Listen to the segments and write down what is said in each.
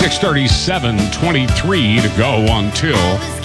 6:37, 23 to go until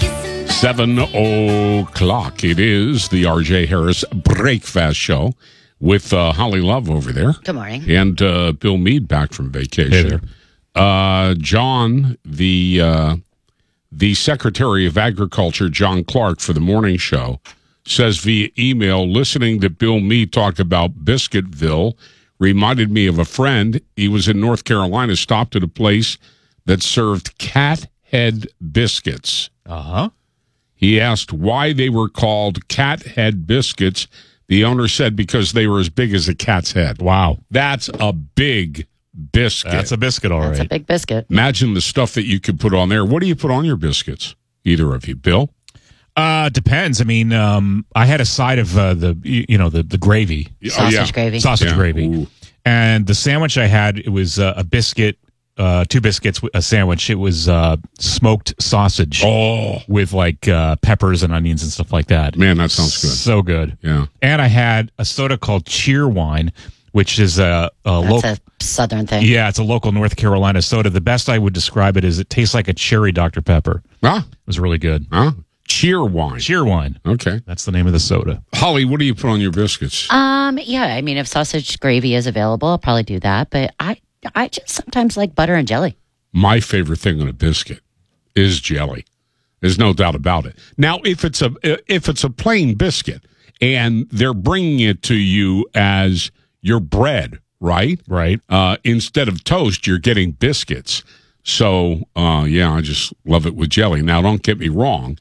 7 o'clock. It is the R.J. Harris Breakfast Show with Holly Love over there. Good morning. And Bill Meade back from vacation. Hey John, the Secretary of Agriculture, John Clark, for the morning show, says via email, listening to Bill Meade talk about Biscuitville reminded me of a friend. He was in North Carolina, stopped at a place that served cat head biscuits. Uh-huh. He asked why they were called cat head biscuits. The owner said because they were as big as a cat's head. Wow. That's a big biscuit. That's a biscuit, all right. That's a big biscuit. Imagine the stuff that you could put on there. What do you put on your biscuits? Either of you. Bill? Depends. I mean, I had a side of the gravy. Sausage gravy. Sausage gravy. Ooh. And the sandwich I had, it was a biscuit, 2 biscuits, a sandwich. It was smoked sausage with like peppers and onions and stuff like that. Man, that sounds good. So good. Yeah. And I had a soda called Cheerwine, which is a local. That's a southern thing. Yeah, it's a local North Carolina soda. The best I would describe it is it tastes like a cherry Dr. Pepper. Ah. It was really good. Cheerwine. Cheerwine. Okay. That's the name of the soda. Holly, what do you put on your biscuits? Yeah, I mean, if sausage gravy is available, I'll probably do that. But I just sometimes like butter and jelly. My favorite thing on a biscuit is jelly. There's no doubt about it. Now, if it's a plain biscuit and they're bringing it to you as your bread, right? Right. Instead of toast, you're getting biscuits. So, I just love it with jelly. Now, don't get me wrong.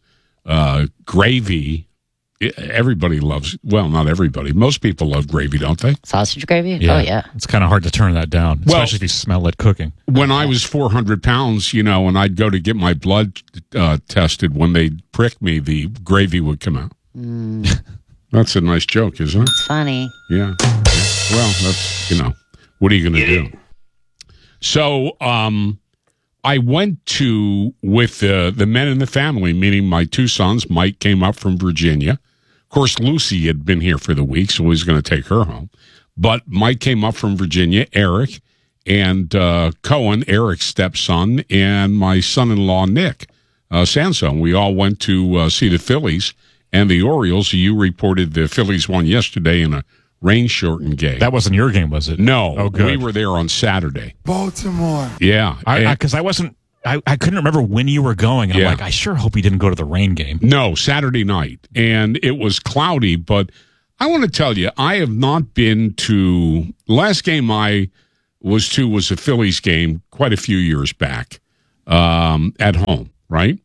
Gravy, everybody loves, well, not everybody. Most people love gravy, don't they? Sausage gravy? Yeah. Oh, yeah. It's kind of hard to turn that down, especially if you smell it cooking. When I was 400 pounds, and I'd go to get my blood tested, when they'd prick me, the gravy would come out. That's a nice joke, isn't it? It's funny. Yeah. Well, that's, what are you going to do? So, I went with the men in the family, meaning my 2 sons. Mike came up from Virginia. Of course, Lucy had been here for the week, so he was going to take her home. But Mike came up from Virginia, Eric, and Cohen, Eric's stepson, and my son-in-law, Nick Sansone. We all went to see the Phillies and the Orioles. You reported the Phillies won yesterday in a rain-shortened game. That wasn't your game, was it? No. Oh, good. We were there on Saturday. Baltimore. Yeah. Because I couldn't remember when you were going. And Yeah. I'm like, I sure hope he didn't go to the rain game. No, Saturday night. And it was cloudy, but I want to tell you, I have not been to, last game I was to was a Phillies game quite a few years back at home, right?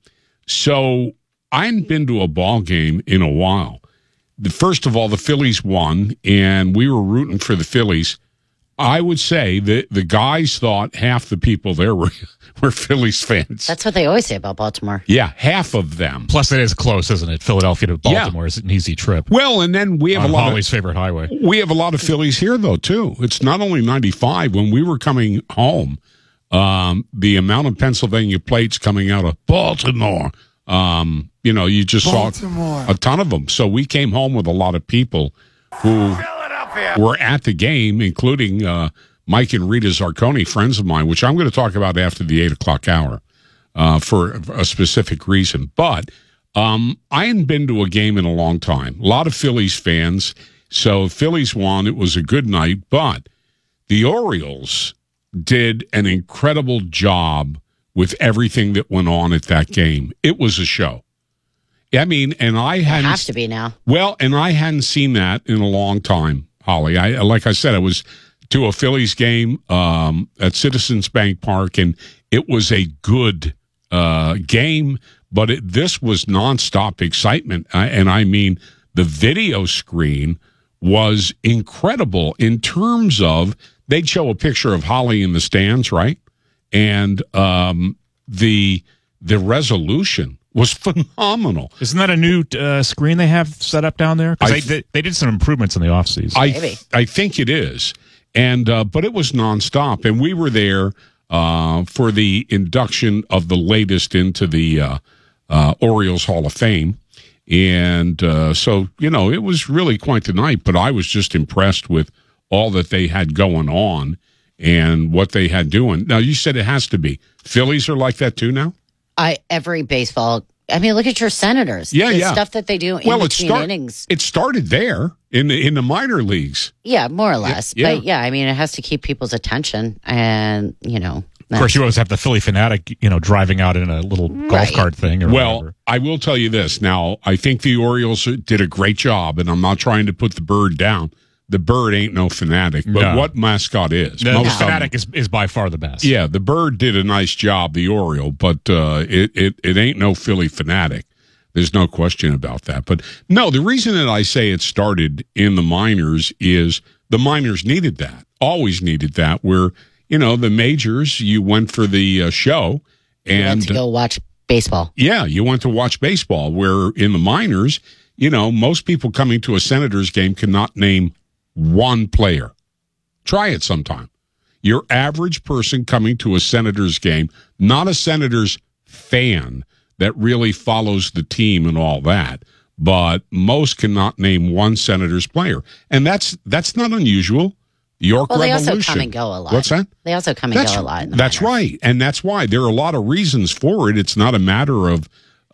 So I hadn't been to a ball game in a while. First of all, the Phillies won, and we were rooting for the Phillies. I would say that the guys thought half the people there were Phillies fans. That's what they always say about Baltimore. Yeah, half of them. Plus, it is close, isn't it? Philadelphia to Baltimore is an easy trip. Well, and then we have on a lot Holly's favorite highway. We have a lot of Phillies here, though, too. It's not only 95. When we were coming home, the amount of Pennsylvania plates coming out of Baltimore, you just saw a ton of them. So we came home with a lot of people who were at the game, including Mike and Rita Zarconi, friends of mine, which I'm going to talk about after the 8 o'clock hour for a specific reason. But I hadn't been to a game in a long time. A lot of Phillies fans. So Phillies won. It was a good night. But the Orioles did an incredible job with everything that went on at that game. It was a show. I mean, and I hadn't... It has to be now. Well, and I hadn't seen that in a long time, Holly. Like I said, I was to a Phillies game at Citizens Bank Park, and it was a good game, but this was nonstop excitement. And I mean, the video screen was incredible in terms of, they'd show a picture of Holly in the stands, right? And the resolution was phenomenal. Isn't that a new screen they have set up down there? Because they did some improvements in the offseason. I think it is. And but it was nonstop. And we were there for the induction of the latest into the Orioles Hall of Fame. And so, it was really quite the night. But I was just impressed with all that they had going on. and what they had doing. Now, you said it has to be. Phillies are like that too now? Every baseball. I mean, look at your Senators. Yeah, the yeah. Stuff that they do in between innings. It started there in the minor leagues. Yeah, more or less. Yeah. But yeah, I mean, it has to keep people's attention, and Of course, you always have the Philly fanatic, driving out in a little golf cart thing. Or whatever. I will tell you this. Now, I think the Orioles did a great job, and I'm not trying to put the Bird down. The Bird ain't no fanatic, but what mascot is? The fanatic is by far the best. Yeah, the Bird did a nice job, the Oriole, but it ain't no Philly fanatic. There's no question about that. But no, the reason that I say it started in the minors is the minors needed that, always needed that, where, the majors, you went for the show. And you went to go watch baseball. Yeah, you went to watch baseball, where in the minors, most people coming to a Senators game cannot name one player. Try it sometime. Your average person coming to a Senators game, not a Senators fan that really follows the team and all that, but most cannot name one Senators player. And that's not unusual. York Revolution. They also come and go a lot. What's that? They also come and go a lot. That's right. And that's why there are a lot of reasons for it. It's not a matter of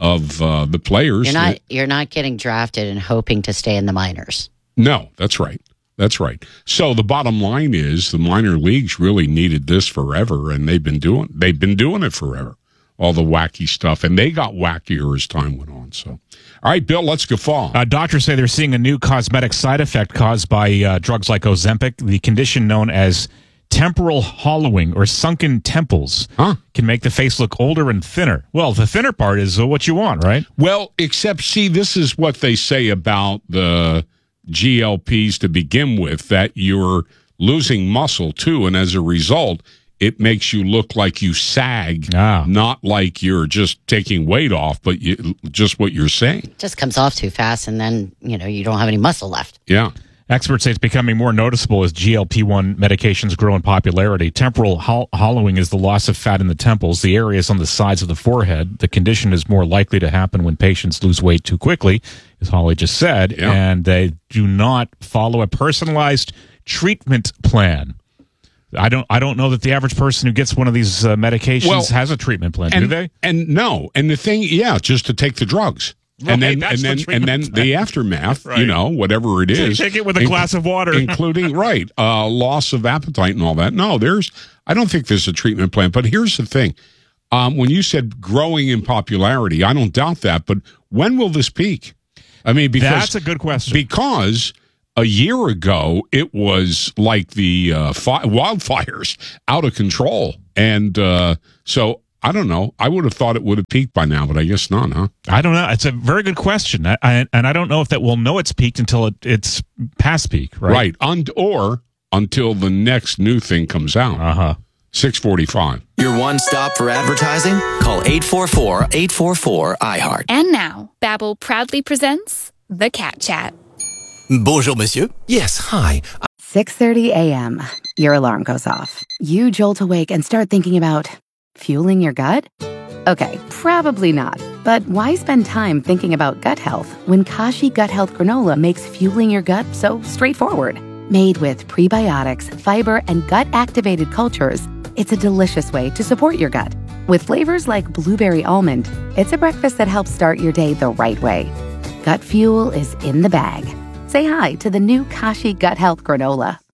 the players. You're not getting drafted and hoping to stay in the minors. No, that's right. That's right. So the bottom line is the minor leagues really needed this forever, and they've been doing it forever. All the wacky stuff, and they got wackier as time went on. So, all right, Bill, let's guffaw. Doctors say they're seeing a new cosmetic side effect caused by drugs like Ozempic. The condition known as temporal hollowing or sunken temples can make the face look older and thinner. Well, the thinner part is what you want, right? Well, except, see, this is what they say about the GLPs to begin with, that you're losing muscle too, and as a result, it makes you look like you sag, not like you're just taking weight off, but just what you're saying. It just comes off too fast, and then you don't have any muscle left. Yeah. Experts say it's becoming more noticeable as GLP-1 medications grow in popularity. Temporal hollowing is the loss of fat in the temples, the areas on the sides of the forehead. The condition is more likely to happen when patients lose weight too quickly, as Holly just said, and they do not follow a personalized treatment plan. I don't know that the average person who gets one of these medications has a treatment plan, do they? And no. And the thing, just to take the drugs. Right, and then the aftermath, right. Whatever it is. Take it with a glass of water. Including, loss of appetite and all that. No, I don't think there's a treatment plan. But here's the thing. When you said growing in popularity, I don't doubt that. But when will this peak? I mean, because that's a good question. Because a year ago, it was like the wildfires out of control. And so I don't know. I would have thought it would have peaked by now, but I guess not, huh? I don't know. It's a very good question. And I don't know if that we'll know it's peaked until it's past peak, right? Right. Or until the next new thing comes out. 6:45. Your one stop for advertising? Call 844-844-iHeart. And now, Babbel proudly presents The Cat Chat. Bonjour, monsieur. Yes, hi. 6:30 a.m. Your alarm goes off. You jolt awake and start thinking about fueling your gut? Okay, probably not. But why spend time thinking about gut health when Kashi Gut Health Granola makes fueling your gut so straightforward? Made with prebiotics, fiber, and gut-activated cultures, it's a delicious way to support your gut. With flavors like blueberry almond, it's a breakfast that helps start your day the right way. Gut fuel is in the bag. Say hi to the new Kashi Gut Health Granola.